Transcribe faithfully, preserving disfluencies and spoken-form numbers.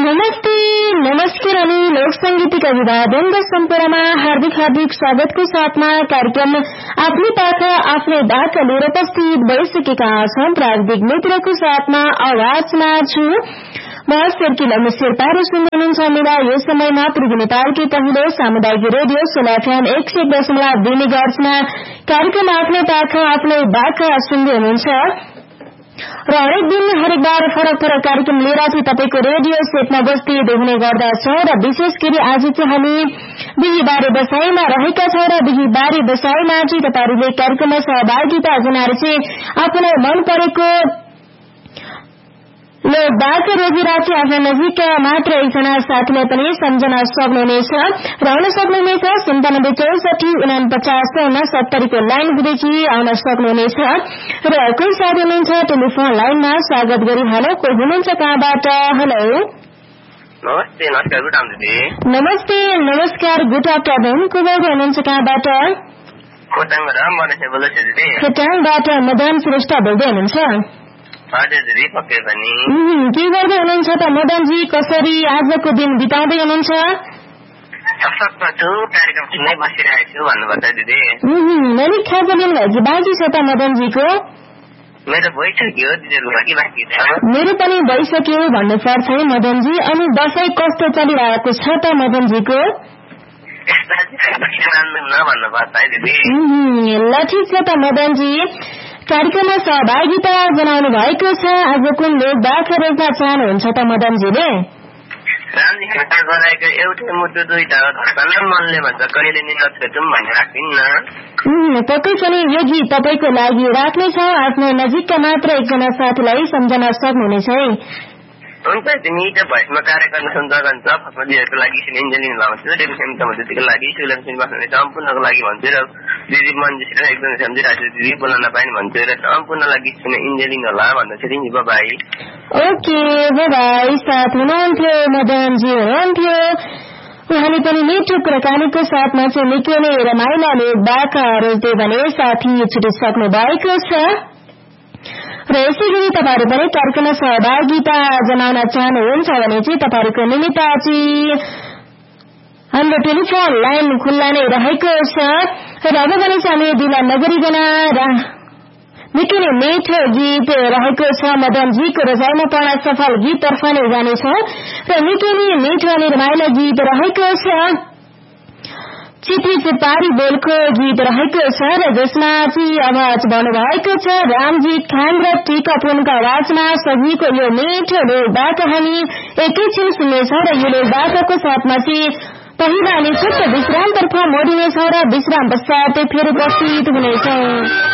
नमस्ते नमस्कार अनि लोक संगीतिक अभिवादन र सम्पूर्णमा हार्दिक हार्दिक स्वागतको साथमा कार्यक्रम आफ्नै पाखा आफ्नै बाटो लिएर उपस्थित भइसकेका छौं। प्राविधिक मित्रको साथमा आवाजमा छु म शेर्किला शेर्पा र सुन्दै हुनुहुन्छ मेरा यो समयमा पूर्वी नेपालकै पहिलो सामुदायिक रेडियो सोला एफएम एक सय दशमलव दुई मेगाहर्जमा कार्यक्रम आफ्नै पाखा आफ्नै बाटो सुन्दै हुनुहुन्छ र हरेक दिन हरेक बार फरक फरक कार्यक्रम लिएर चाहिँ तपाईको रेडियो सेटमा उपस्थित हुने गर्दछौं र विशेष गरी आज चाहिँ हामी बिहीबारे बसाईमा रहेका छौं र बिहीबारे बसाईमा चाहिँ तपाईहरूले कार्यक्रममा सहभागिता जनाएर चाहिँ आफूलाई मन परेको लोकबाट रोजेर चाहिँ आफ्ना नजिक मात्र एकजना साथीलाई पनि सम्झन सक्नुहुनेछ र आउन सक्नुहुनेछ सन्तानब्बे चौसठी उनापचास उनसत्तरीको लाइन हुँदै चाहिँ आउन सक्नुहुनेछ र कोही साथी हुनुहुन्छ टेलिफोन लाइनमा स्वागत गरिहालौ। कोही हुनुहुन्छ कहाँबाट? हेलो नमस्ते नमस्कार गुड आफ्टरनुन। नमस्ते नमस्कार गुड आफ्टरनुन। को बोल्दै हुनुहुन्छ कहाँबाट? खोटाङबाट मदन श्रेष्ठ बोल्दै हुनुहुन्छ? हजुर दिदी पक्कै पनि। के गर्दै हुनुहुन्छ त मदनजी? कसरी आजको दिन बिताउँदै हुनुहुन्छ? कार्यक्रम सुन्दै बसिरहेको छु भन्नुपर्छ दिदी। मैले खाजा लिनुभएको बाँकी छ त मदनजीको? मेरो भइसक्यो दिदीहरूको बाँकी बाँकी छ। मेरो पनि भइसक्यो भन्नुपर्छ है मदनजी। अनि दशैं कस्तो चलिरहेको छ त मदनजीको? भन्नुपर्छ है दिदी। ल ठिक छ त मदनजी, कार्यक्रममा सहभागिता जनाउनु भएको छ। आज कुन लोकबाट रोज्न चाहनुहुन्छ त मदनजीले? एउटै मुटु दुईटा मनले भन्छ कहिले नि नछोडौँ भन्ने राखिन्न। पक्कै पनि यो गीत तपाईँको लागि राख्नेछौँ। आफ्नो नजिकका मात्र एकजना साथीलाई सम्झन सक्नुहुनेछ है। हुन्छ मिठो भएसमा कार्यक्रम सुन्छ दिदीहरूको लागि इन्जेलिङ लाउँछु, रेडियोको लागि सुलक्ष्मी बस्ने सम्पूर्णको लागि भन्छु र दिदी मन्जिस एकदम सम्झिरहेको छु दिदी बोल्न नपाएन भन्छु र सम्पूर्णलाई गीत सुने इन्जेलिङ होला भन्दाखेरि नि बाई। Okay by. साथ हुनुहुन्थ्यो मदनजी हुनुहुन्थ्यो, उहाँले पनि मिठो कुराकानीको साथमा चाहिँ निकै नै रमाइलो लोकबाट रोज्दै भने साथी छुटिसक्नु भएको छ र यसै गरी तपाईँहरू पनि कार्यक्रममा सहभागिता जनाउन चाहनुहुन्छ भने चाहिँ तपाईँहरूको निमित्त चाहिँ हाम्रो टेलिफोन लाइन खुल्ला नै रहेको छ र अब भने चाहिँ हामी ढिला नगरिकन निकै नै मिठो गीत रहेको छ मदनजीको रजाइमा पर्न सफल गीततर्फ नै जानेछौँ र निकै नै मिठो अनि रमाइलो गीत रहेको छ। चिठी चिपारी बोलको गीत रहेको छ र जसमा चाहिँ आवाज भन्नुभएको छ रामजीत खान र टिका पुनको आवाजमा सजिएको यो मिठो लोकबाट हामी एकैछिन सुन्नेछौँ र यो लोकबाटको साथमा चाहिँ पहिला अनि छोटो विश्रामतर्फ मोडिनेछौँ र विश्राम पश्चात फेरि उपस्थित हुनेछौँ।